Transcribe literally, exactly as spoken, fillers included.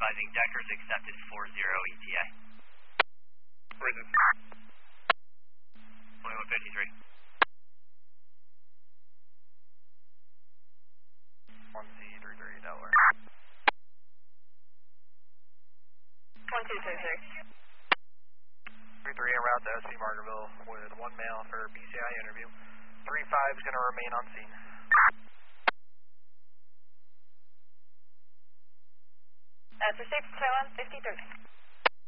advising Deckers accepted four zero E T A. Where is it? twenty-one fifty-three. one C three three Delaware. one two three three. three three en route to S P Margaretville with one male for B C I interview. three five is going to remain on scene. That's received Taiwan fifty-three.